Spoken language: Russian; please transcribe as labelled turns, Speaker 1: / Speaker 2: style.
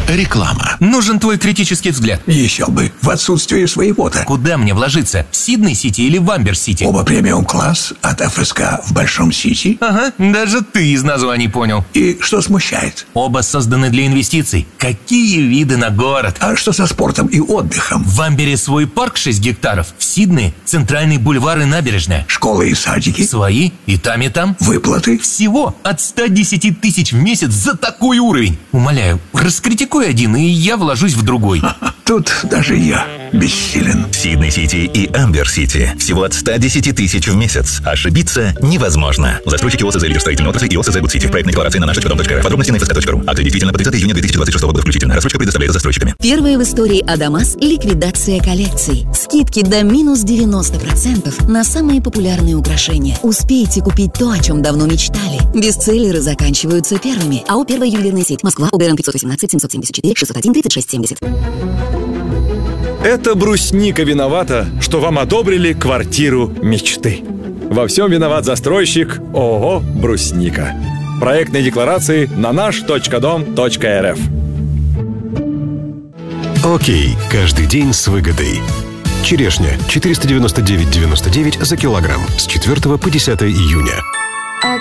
Speaker 1: Реклама.
Speaker 2: Нужен твой критический взгляд.
Speaker 3: Еще бы, в отсутствие своего-то.
Speaker 2: Куда мне вложиться? В Сидней-Сити или в Амбер-Сити?
Speaker 3: Оба премиум-класс от ФСК в Большом Сити.
Speaker 2: Ага, даже ты из названий понял.
Speaker 3: И что смущает?
Speaker 2: Оба созданы для инвестиций. Какие виды на город?
Speaker 3: А что со спортом и отдыхом?
Speaker 2: В Амбере свой парк 6 гектаров. В Сиднее центральный бульвар и набережная.
Speaker 3: Школы и садики?
Speaker 2: Свои и там, и там.
Speaker 3: Выплаты?
Speaker 2: Всего от 110 тысяч в месяц за такой уровень. Умоляю, раскритикуй один, и я вложусь в другой.
Speaker 3: Тут даже я бессилен.
Speaker 4: Сидней-Сити и Амбер-Сити. Всего от 110 тысяч в месяц. Ошибиться невозможно. Застройщики ОСЗ «Лидер строительной отрасли» и ОСЗ «Гудсити». Проектная декларация на нашей.ру. Подробности на fsk.ru. Акты действительно по 30 июня 2026 года включительно. Рассрочка предоставляется застройщиками.
Speaker 5: Первая в истории Адамас ликвидация коллекций. Скидки до минус 90% на самые популярные украшения. Успейте купить то, о чем давно мечтали. Бестселлеры заканчиваются первыми. АО «Первая ювелирная сеть». Москва. ОБРН 518 774 601 36 70.
Speaker 6: Это брусника виновата, что вам одобрили квартиру мечты. Во всем виноват застройщик ООО «Брусника». Проектные декларации на наш.дом.рф.
Speaker 7: Окей, каждый день с выгодой. Черешня 499,99 за килограмм с 4 по 10 июня.